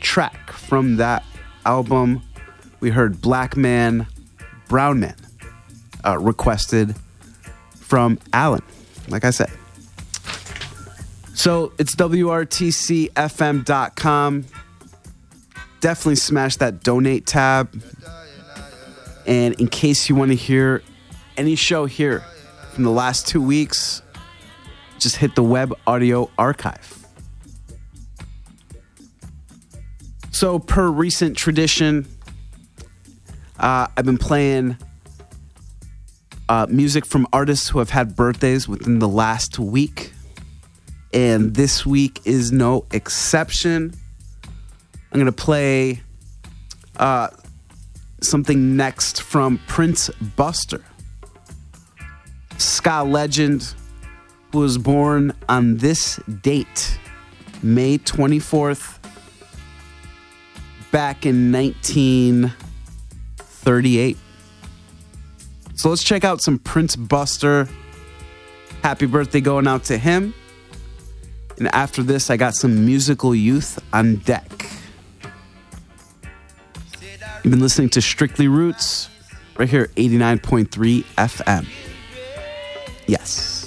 track from that album. We heard Black Man, Brown Man, requested from Alan, like I said. So it's WRTCFM.com. Definitely smash that donate tab. And in case you want to hear any show here from the last 2 weeks, just hit the web audio archive. So per recent tradition, I've been playing music from artists who have had birthdays within the last week. And this week is no exception. I'm going to play something next from Prince Buster, ska legend who was born on this date, May 24th, back in 1938. So let's check out some Prince Buster. Happy birthday going out to him. And after this, I got some musical youth on deck. You've been listening to Strictly Roots right here at 89.3 FM. Yes.